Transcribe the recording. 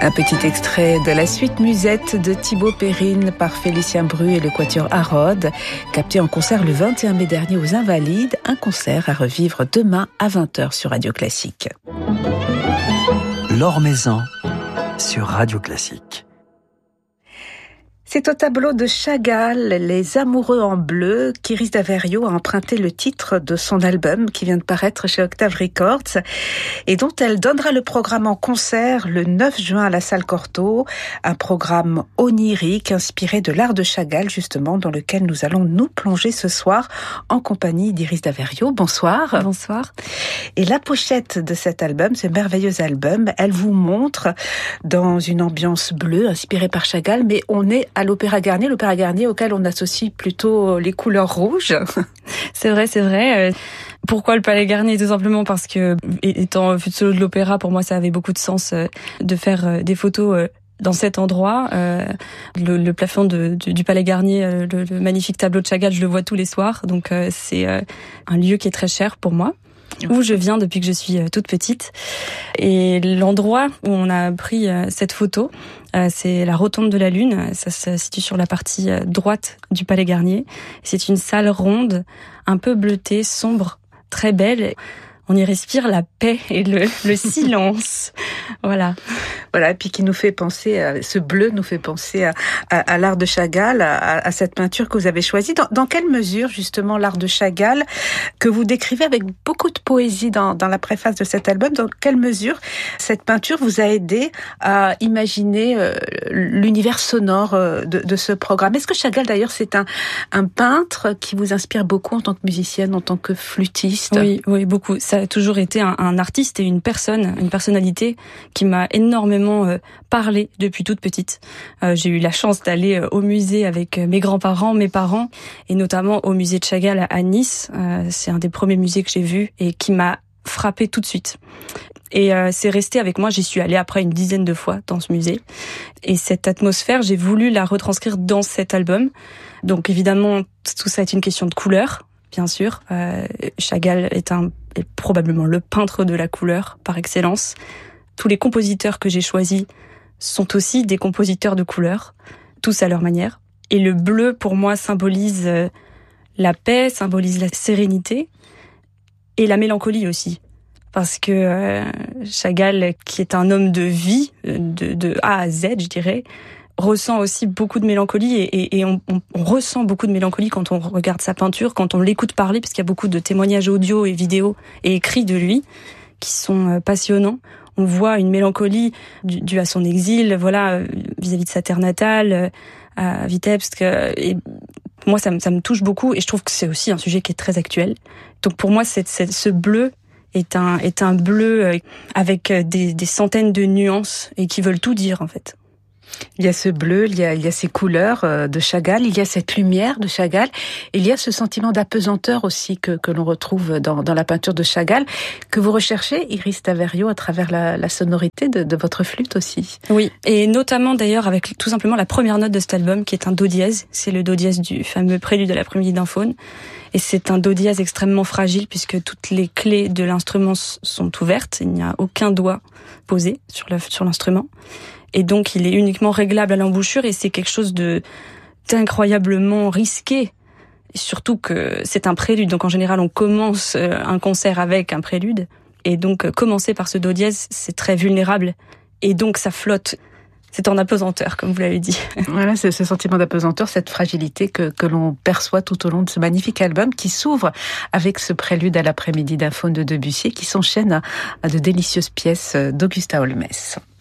Un petit extrait de la suite Musette de Thibaut Perrine par Félicien Bru et le Quatuor Harrod, capté en concert le 21 mai dernier aux Invalides, un concert à revivre demain à 20h sur Radio Classique. Laure Maison sur Radio Classique. C'est au tableau de Chagall, Les Amoureux en bleu, qu'Iris Daverio a emprunté le titre de son album qui vient de paraître chez Octave Records et dont elle donnera le programme en concert le 9 juin à la Salle Cortot, un programme onirique inspiré de l'art de Chagall justement dans lequel nous allons nous plonger ce soir en compagnie d'Iris Daverio. Bonsoir. Bonsoir. Et la pochette de cet album, ce merveilleux album, elle vous montre dans une ambiance bleue inspirée par Chagall, mais on est à l'Opéra Garnier auquel on associe plutôt les couleurs rouges. C'est vrai. Pourquoi le Palais Garnier? Tout simplement parce que, étant fut solo de l'opéra, pour moi ça avait beaucoup de sens de faire des photos dans cet endroit. Le plafond du Palais Garnier, le magnifique tableau de Chagall, je le vois tous les soirs, donc c'est un lieu qui est très cher pour moi, où je viens depuis que je suis toute petite. Et l'endroit où on a pris cette photo, c'est la Rotonde de la Lune. Ça se situe sur la partie droite du Palais Garnier. C'est une salle ronde, un peu bleutée, sombre, très belle. On y respire la paix et le silence. Voilà, et puis qui nous fait penser, ce bleu nous fait penser à l'art de Chagall, à cette peinture que vous avez choisie. Dans quelle mesure, justement, l'art de Chagall, que vous décrivez avec beaucoup de poésie dans la préface de cet album, dans quelle mesure cette peinture vous a aidé à imaginer l'univers sonore de ce programme? Est-ce que Chagall, d'ailleurs, c'est un peintre qui vous inspire beaucoup en tant que musicienne, en tant que flûtiste? Oui, beaucoup. Ça a toujours été un artiste et une personnalité qui m'a énormément parlé depuis toute petite. J'ai eu la chance d'aller au musée avec mes grands-parents, mes parents, et notamment au musée de Chagall à Nice. C'est un des premiers musées que j'ai vu et qui m'a frappé tout de suite. Et c'est resté avec moi. J'y suis allée après une dizaine de fois dans ce musée. Et cette atmosphère, j'ai voulu la retranscrire dans cet album. Donc évidemment, tout ça est une question de couleur, bien sûr. Chagall est probablement le peintre de la couleur par excellence. Tous les compositeurs que j'ai choisis sont aussi des compositeurs de couleurs, tous à leur manière. Et le bleu, pour moi, symbolise la paix, symbolise la sérénité et la mélancolie aussi. Parce que Chagall, qui est un homme de vie, de A à Z, je dirais, ressent aussi beaucoup de mélancolie et on ressent beaucoup de mélancolie quand on regarde sa peinture, quand on l'écoute parler, parce qu'il y a beaucoup de témoignages audio et vidéo et écrits de lui qui sont passionnants. On voit une mélancolie due à son exil, vis-à-vis de sa terre natale, à Vitebsk. Et moi, ça me touche beaucoup et je trouve que c'est aussi un sujet qui est très actuel. Donc pour moi, ce bleu est un bleu avec des centaines de nuances et qui veulent tout dire en fait. Il y a ce bleu, il y a ces couleurs de Chagall, il y a cette lumière de Chagall, et il y a ce sentiment d'apesanteur aussi que l'on retrouve dans la peinture de Chagall, que vous recherchez, Iris Daverio, à travers la sonorité de votre flûte aussi. Oui, et notamment d'ailleurs avec tout simplement la première note de cet album, qui est un do dièse. C'est le do dièse du fameux prélude de l'après-midi d'un faune. Et c'est un do dièse extrêmement fragile puisque toutes les clés de l'instrument sont ouvertes. Il n'y a aucun doigt posé sur l'instrument. Et donc, il est uniquement réglable à l'embouchure et c'est quelque chose d'incroyablement risqué. Et surtout que c'est un prélude. Donc, en général, on commence un concert avec un prélude. Et donc, commencer par ce do dièse, c'est très vulnérable. Et donc, ça flotte. C'est en apesanteur, comme vous l'avez dit. Voilà, c'est ce sentiment d'apesanteur, cette fragilité que l'on perçoit tout au long de ce magnifique album qui s'ouvre avec ce prélude à l'après-midi d'un faune de Debussy qui s'enchaîne à de délicieuses pièces d'Augusta Holmès.